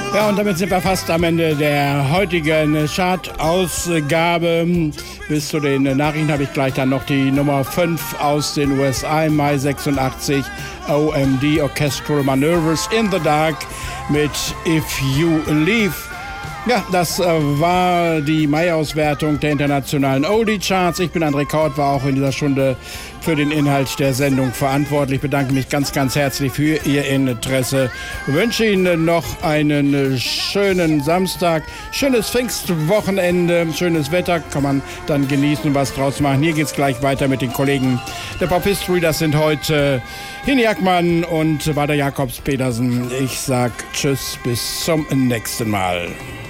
Ja, und damit sind wir fast am Ende der heutigen Chart-Ausgabe. Bis zu den Nachrichten habe ich gleich dann noch die Nummer 5 aus den USA im Mai 86. OMD, Orchestral Manoeuvres in the Dark mit If You Leave. Ja, das war die Mai-Auswertung der internationalen Oldie-Charts. Ich bin André Kaut, war auch in dieser Stunde für den Inhalt der Sendung verantwortlich. Ich bedanke mich ganz, ganz herzlich für Ihr Interesse. Ich wünsche Ihnen noch einen schönen Samstag, schönes Pfingstwochenende, schönes Wetter, kann man dann genießen und was draus machen. Hier geht's gleich weiter mit den Kollegen der Pop History. Das sind heute Hini Jackmann und Walter Jakobs-Petersen. Ich sag Tschüss, bis zum nächsten Mal.